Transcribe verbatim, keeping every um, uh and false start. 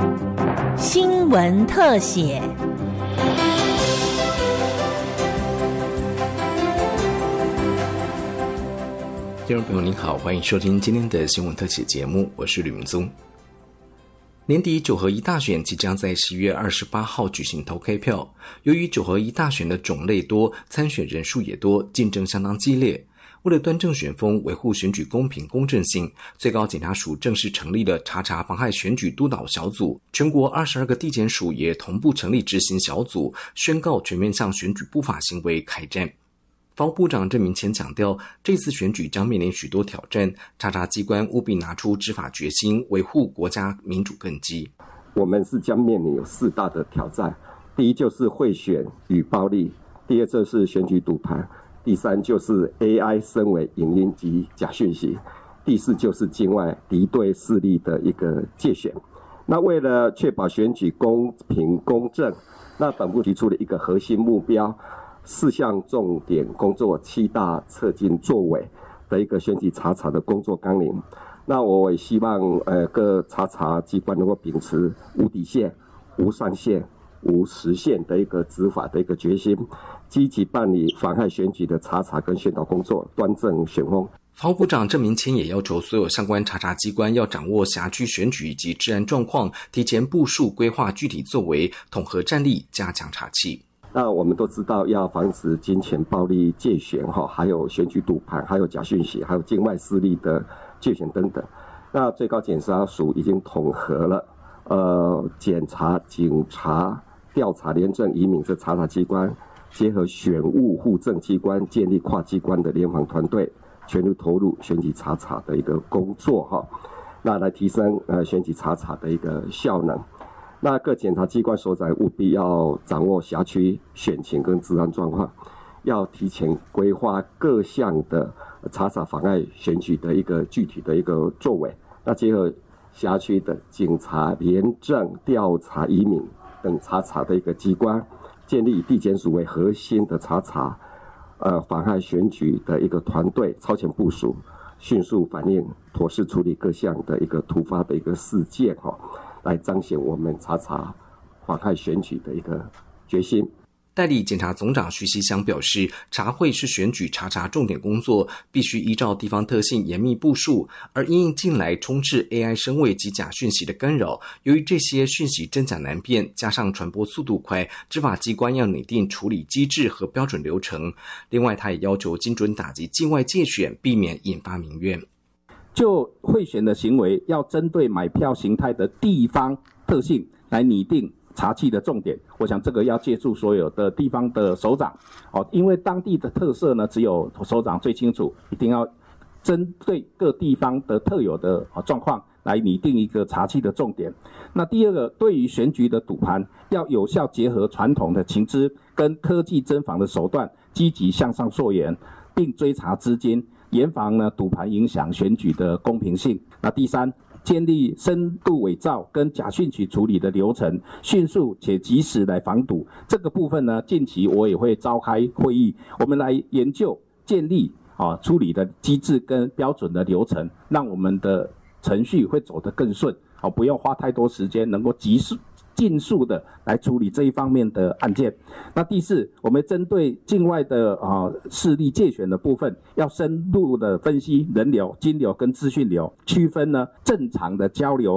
新闻特写。 听众朋友您好，欢迎收听今天的新闻特写节目，我是吕明宗。年底九合一大选即将在十一月二十八号举行投开票，由于九合一大选的种类多，参选人数也多，竞争相当激烈。为了端正选风，维护选举公平公正性，最高检察署正式成立了查查妨害选举督导小组，全国二十二个地检署也同步成立执行小组，宣告全面向选举不法行为开战。法务部长郑明谦强调，这次选举将面临许多挑战，查查机关务必拿出执法决心，维护国家民主根基。 我们是将面临有四大的挑战，第一就是贿选与暴力，第二就是选举赌盘，第三就是 A I 深伪影音及假讯息，第四就是境外敌对势力的一个介选。那为了确保选举公平公正，那本部提出了一个核心目标，四项重点工作，七大策进作为的一个选举查查的工作纲领。那我也希望呃各查查机关能够秉持无底线、无上限、无时限的一个执法的一个决心，积极办理妨害选举的查查跟宣导工作，端正选风。 法务部长郑明谦也要求所有相关查查机关要掌握辖区选举以及治安状况，提前部署规划具体作为，统合战力，加强查缉。 那我们都知道要防止金钱暴力介选，还有选举赌盘，还有假讯息，还有境外势力的介选等等。那最高检察署已经统合了呃检察、警察、调查、廉政、移民这查查机关，结合选务户政机关，建立跨机关的联防团队，全力投入选举查查的一个工作哈，那来提升呃选举查查的一个效能。那各检察机关所长务必要掌握辖区选情跟治安状况，要提前规划各项的查查妨碍选举的一个具体的一个作为。那结合辖区的警察、廉政、调查、移民等查查的一个机关，建立以地检署为核心的查查呃妨害选举的一个团队，超前部署，迅速反应，妥善处理各项的一个突发的一个事件哈。来彰显我们查查妨害选举的一个决心。 代理检察总长徐锡祥表示，查贿是选举查查重点工作，必须依照地方特性严密部署，而因应近来充斥 A I 深伪及假讯息的干扰，由于这些讯息真假难辨，加上传播速度快，执法机关要拟定处理机制和标准流程。另外，他也要求精准打击境外介选，避免引发民怨。 就贿选的行为，要针对买票形态的地方特性来拟定查缉的重点。我想这个要借助所有的地方的首长，哦，因为当地的特色呢，只有首长最清楚，一定要针对各地方的特有的状况来拟定一个查缉的重点。那第二个，对于选举的赌盘，要有效结合传统的情资跟科技侦防的手段，积极向上溯源，并追查资金，严防呢赌盘影响选举的公平性。那第三，建立深度伪造跟假讯息处理的流程，迅速且及时来防堵。这个部分呢，近期我也会召开会议，我们来研究建立啊处理的机制跟标准的流程，让我们的程序会走得更顺，啊，不要花太多时间，能够及时尽速的来处理这一方面的案件。那第四，我们针对境外的啊势力介选的部分，要深入的分析人流、金流跟资讯流，区分呢正常的交流